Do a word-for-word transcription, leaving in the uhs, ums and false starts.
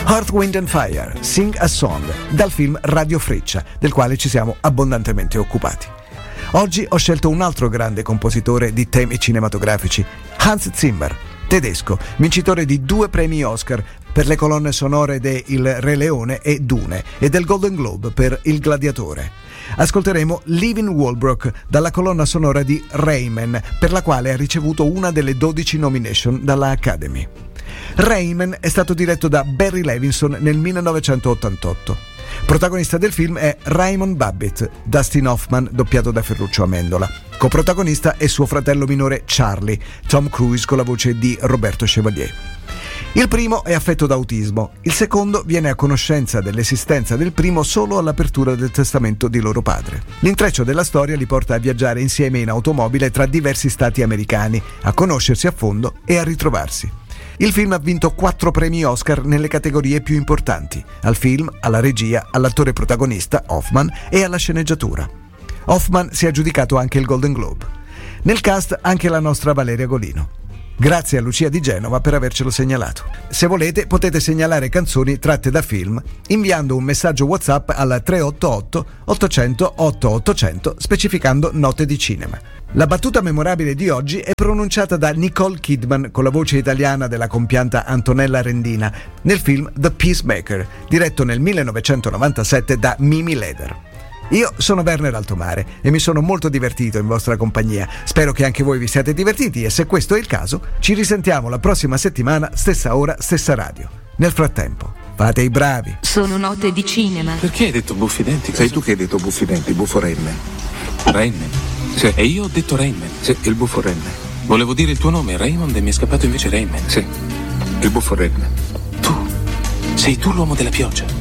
Earth, Wind and Fire, Sing a Song, dal film Radio Freccia, del quale ci siamo abbondantemente occupati. Oggi ho scelto un altro grande compositore di temi cinematografici, Hans Zimmer, tedesco, vincitore di due premi Oscar per le colonne sonore de Il Re Leone e Dune e del Golden Globe per Il Gladiatore. Ascolteremo Living Walbrook dalla colonna sonora di Rayman, per la quale ha ricevuto una delle dodici nomination dalla Academy. Rayman è stato diretto da Barry Levinson nel millenovecentottantotto. Protagonista del film è Raymond Babbitt, Dustin Hoffman doppiato da Ferruccio Amendola. Coprotagonista è suo fratello minore Charlie, Tom Cruise con la voce di Roberto Chevalier. Il primo è affetto da autismo, il secondo viene a conoscenza dell'esistenza del primo solo all'apertura del testamento di loro padre. L'intreccio della storia li porta a viaggiare insieme in automobile tra diversi stati americani, a conoscersi a fondo e a ritrovarsi. Il film ha vinto quattro premi Oscar nelle categorie più importanti: al film, alla regia, all'attore protagonista, Hoffman, e alla sceneggiatura. Hoffman si è aggiudicato anche il Golden Globe. Nel cast anche la nostra Valeria Golino. Grazie a Lucia di Genova per avercelo segnalato. Se volete potete segnalare canzoni tratte da film inviando un messaggio WhatsApp al tre otto otto ottocento ottocento specificando note di cinema. La battuta memorabile di oggi è pronunciata da Nicole Kidman con la voce italiana della compianta Antonella Rendina nel film The Peacemaker, diretto nel millenovecentonovantasette da Mimi Leder. Io sono Werner Altomare e mi sono molto divertito in vostra compagnia. Spero che anche voi vi siate divertiti e, se questo è il caso, ci risentiamo la prossima settimana, stessa ora, stessa radio. Nel frattempo, fate i bravi. Sono note di cinema. Perché hai detto buffi denti? Sei tu che hai detto buffi denti, buffo Rayman. Rayman? Sì. E io ho detto Rayman. Sì, il buffo Rayman. Volevo dire il tuo nome, Raymond, e mi è scappato invece Rayman. Sì, il buffo Rayman. Tu? Sei tu l'uomo della pioggia?